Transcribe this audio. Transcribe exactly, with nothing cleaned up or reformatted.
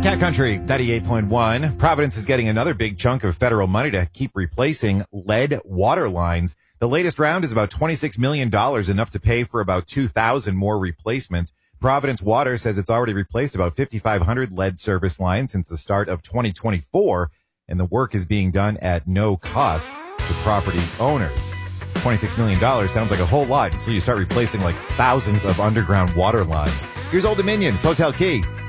Cat Country ninety-eight point one. Providence is getting another big chunk of federal money to keep replacing lead water lines. The latest round is about twenty-six million dollars, enough to pay for about two thousand more replacements. Providence Water says it's already replaced about fifty-five hundred lead service lines since the start of twenty twenty-four, and the work is being done at no cost to property owners. twenty-six million dollars sounds like a whole lot until you start replacing like thousands of underground water lines. Here's Old Dominion. It's Hotel Key.